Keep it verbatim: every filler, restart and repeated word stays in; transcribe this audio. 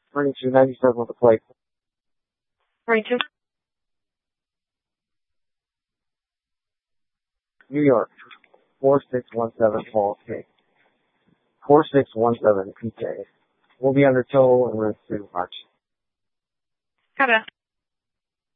thirty-two ninety-seven with the plate. thirty-two. New York, four six one seven Paul K. four six one seven P K. We'll be under tow and we're through March. Copy.